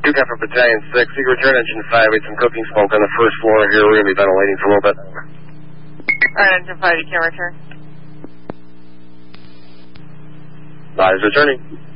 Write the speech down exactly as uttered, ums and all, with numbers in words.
two Captain Battalion six, you can return engine five, we had some cooking smoke on the first floor here, we're going to be ventilating for a little bit. Alright, engine five, you can return. Eyes returning.